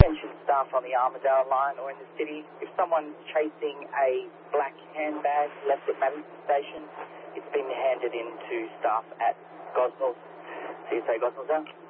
Attention staff on the Armidale line or in the city. If someone's chasing a black handbag left at Madison Station, it's been handed in to staff at Gosnells. CSA Gosnells out.